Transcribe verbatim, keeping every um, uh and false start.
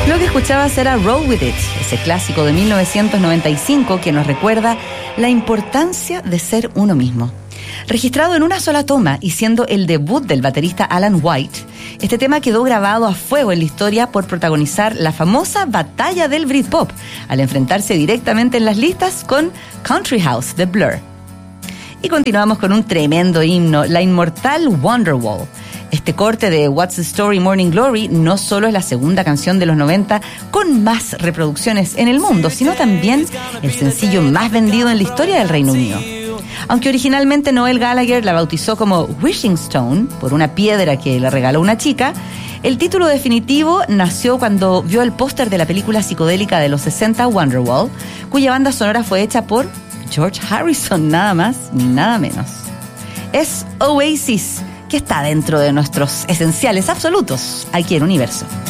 Lo que escuchabas era Roll With It, ese clásico de mil novecientos noventa y cinco que nos recuerda la importancia de ser uno mismo. Registrado en una sola toma y siendo el debut del baterista Alan White, este tema quedó grabado a fuego en la historia por protagonizar la famosa batalla del Britpop, al enfrentarse directamente en las listas con Country House de Blur. Y continuamos con un tremendo himno, la inmortal Wonderwall. Este corte de What's the Story Morning Glory no solo es la segunda canción de los noventa con más reproducciones en el mundo, sino también el sencillo más vendido en la historia del Reino Unido. Aunque originalmente Noel Gallagher la bautizó como Wishing Stone, por una piedra que le regaló una chica, el título definitivo nació cuando vio el póster de la película psicodélica de los sesenta Wonderwall, cuya banda sonora fue hecha por George Harrison, nada más ni nada menos. Es Oasis, que está dentro de nuestros esenciales absolutos aquí en Universo.